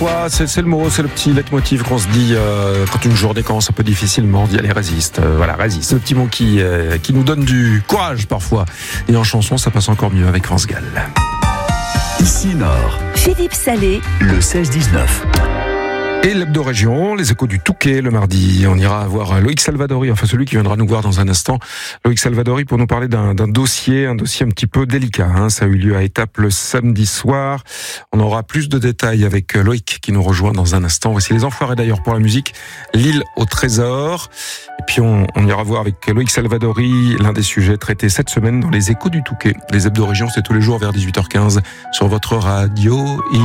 parfois, c'est le mot, c'est le petit leitmotiv qu'on se dit quand une journée commence un peu difficilement, on dit allez résiste, voilà résiste. C'est le petit mot qui nous donne du courage parfois. Et en chanson, ça passe encore mieux avec France Gall. Ici Nord. Philippe Salé. Le 16-19. Et l'hebdo-région, les échos du Touquet le mardi. On ira voir Loïc Salvadori, enfin celui qui viendra nous voir dans un instant. Loïc Salvadori pour nous parler d'un dossier, un petit peu délicat. Ça a eu lieu à Étaples le samedi soir. On aura plus de détails avec Loïc qui nous rejoint dans un instant. Voici les Enfoirés d'ailleurs pour la musique. L'île au trésor. Et puis on ira voir avec Loïc Salvadori l'un des sujets traités cette semaine dans les échos du Touquet. Les hebdo-régions, c'est tous les jours vers 18h15 sur votre radio.